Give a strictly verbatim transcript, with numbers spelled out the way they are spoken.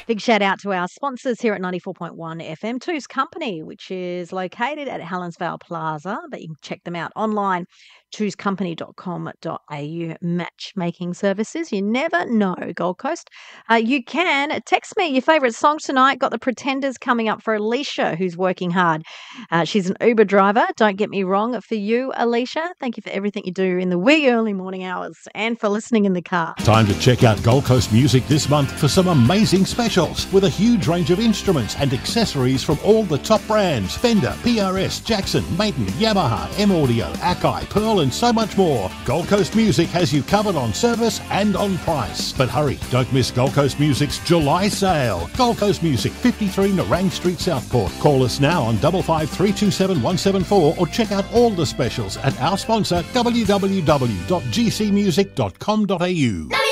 Big shout out to our sponsors here at ninety-four point one F M, Two's Company, which is located at Helensvale Plaza, but you can check them out online, twos company dot com dot a u. Matchmaking services. You never know, Gold Coast. Uh, you can text me your favourite songs tonight. Got the Pretenders coming up for Alicia, who's working hard. Uh, she's an Uber driver. Don't get me wrong. For you, Alicia, thank you for everything you do in the wee early morning hours and for listening in the car. Time to check out Gold Coast Music this month for some amazing specials with a huge range of instruments and accessories from all the top brands: Fender, P R S, Jackson, Maiden, Yamaha, M-Audio, Akai, Pearl and so much more. Gold Coast Music has you covered on service and on price. But hurry, don't miss Gold Coast Music's July sale. Gold Coast Music, fifty-three Nerang Street, Southport. Call us now on five five three two seven one seven four or check out all the specials at our sponsor w w w dot g c music dot com dot a u.